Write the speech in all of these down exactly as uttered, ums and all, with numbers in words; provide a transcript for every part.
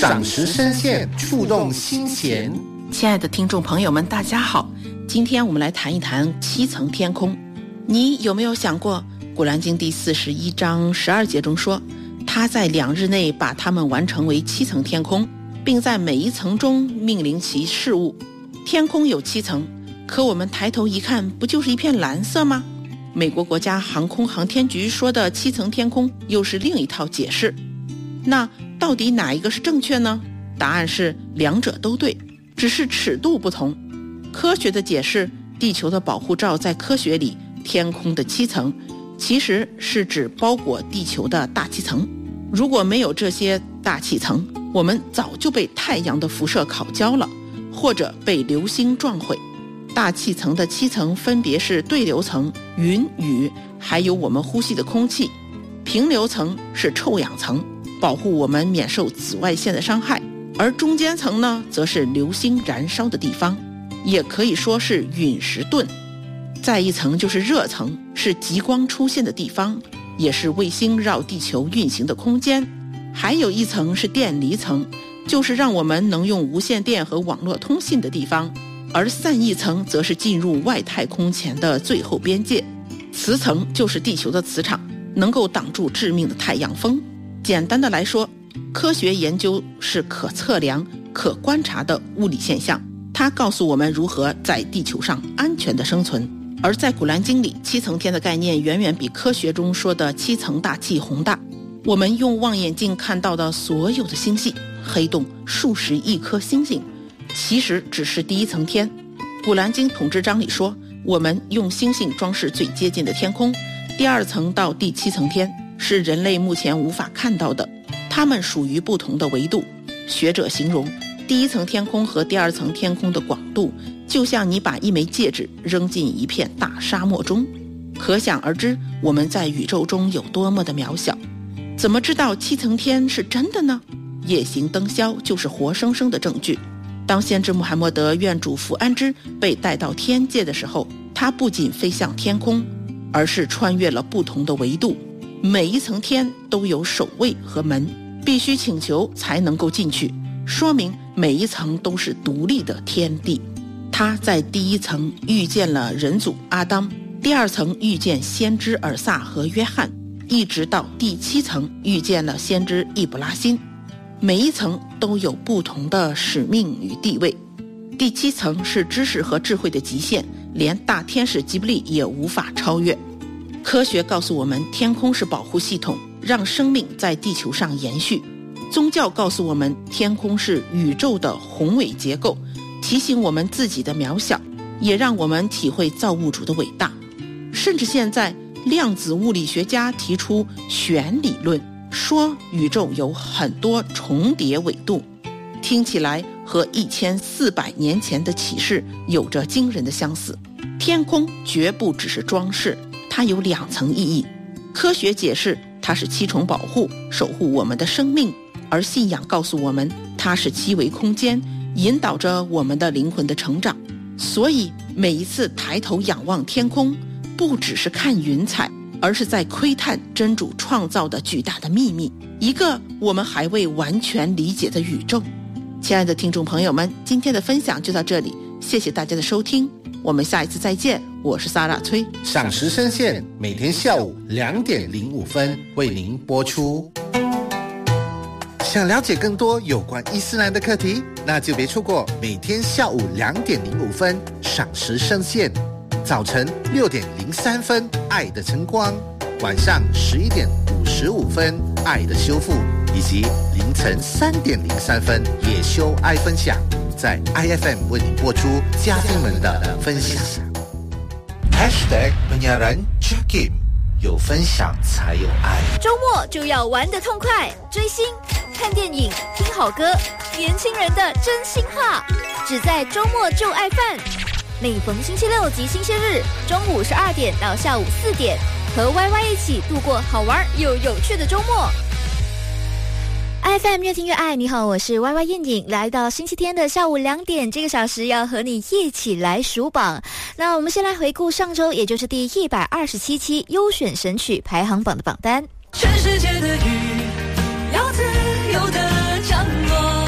赏时深陷，触动心弦。 亲爱的听众朋友们，大家好，今天我们来谈一谈七层天空。你有没有想过，古兰经第四十一章十二节中说，他在两日内把它们完成为七层天空，并在每一层中命令其事物。天空有七层，可我们抬头一看，不就是一片蓝色吗？美国国家航空航天局说的七层天空又是另一套解释。那到底哪一个是正确呢？答案是两者都对，只是尺度不同。科学的解释，地球的保护罩在科学里，天空的七层其实是指包裹地球的大气层。如果没有这些大气层，我们早就被太阳的辐射烤焦了，或者被流星撞毁。大气层的七层分别是对流层、云、雨，还有我们呼吸的空气。平流层是臭氧层，保护我们免受紫外线的伤害，而中间层呢，则是流星燃烧的地方，也可以说是陨石盾。再一层就是热层，是极光出现的地方，也是卫星绕地球运行的空间。还有一层是电离层，就是让我们能用无线电和网络通信的地方，而散逸层则是进入外太空前的最后边界。磁层就是地球的磁场，能够挡住致命的太阳风。简单的来说，科学研究是可测量、可观察的物理现象，它告诉我们如何在地球上安全的生存。而在古兰经里，七层天的概念远远比科学中说的七层大气宏大。我们用望远镜看到的所有的星系、黑洞、数十亿颗星星，其实只是第一层天。古兰经统治章里说，我们用星星装饰最接近的天空，第二层到第七层天是人类目前无法看到的，它们属于不同的维度。学者形容第一层天空和第二层天空的广度，就像你把一枚戒指扔进一片大沙漠中，可想而知我们在宇宙中有多么的渺小。怎么知道七层天是真的呢？夜行灯宵就是活生生的证据。当先知穆罕默德愿主福安之被带到天界的时候，他不仅飞向天空，而是穿越了不同的维度。每一层天都有守卫和门，必须请求才能够进去，说明每一层都是独立的天地。他在第一层遇见了人祖阿当，第二层遇见先知尔萨和约翰，一直到第七层遇见了先知易卜拉欣。每一层都有不同的使命与地位。第七层是知识和智慧的极限，连大天使吉布利也无法超越。科学告诉我们，天空是保护系统，让生命在地球上延续。宗教告诉我们，天空是宇宙的宏伟结构，提醒我们自己的渺小，也让我们体会造物主的伟大。甚至现在，量子物理学家提出弦理论，说宇宙有很多重叠纬度，听起来和一千四百年前的启示有着惊人的相似。天空绝不只是装饰，它有两层意义。科学解释它是七重保护，守护我们的生命，而信仰告诉我们它是七维空间，引导着我们的灵魂的成长。所以每一次抬头仰望天空，不只是看云彩，而是在窥探真主创造的巨大的秘密，一个我们还未完全理解的宇宙。亲爱的听众朋友们，今天的分享就到这里，谢谢大家的收听，我们下一次再见，我是萨拉崔。 赏时深陷，每天下午两点零五分为您播出。想了解更多有关伊斯兰的课题，那就别错过每天下午两点零五分赏时深陷，早晨六点零三分爱的晨光，晚上十一点五十五分爱的修复，以及凌晨三点零三分也修爱分享，在 I F M 为你播出嘉宾们的分享。Hashtag penyiaran Jakim， 有分享才有爱。 周末就要玩得痛快，追星、看电影、听好歌，年轻人的真心话，只在周末就爱饭。每逢星期六及星期日，中午十二点到下午四点，和 Y Y 一起度过好玩又有趣的周末。I F M 越听越爱，你好，我是 Y Y 燕颖，来到星期天的下午两点，这个小时要和你一起来数榜。那我们先来回顾上周，也就是第一百二十七期优选神曲排行榜的榜单。 全世界的雨要自由的降落，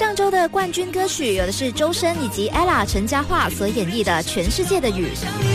上周的冠军歌曲有的是周深以及 ella 陈嘉桦所演绎的《全世界的雨》。